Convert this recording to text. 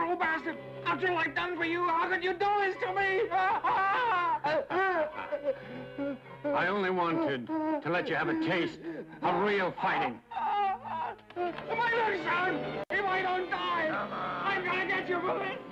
cruel bastard! After all I've done for you, how could you do this to me? I only wanted to let you have a taste of real fighting. My little son, if I don't die, I'm gonna get you for this.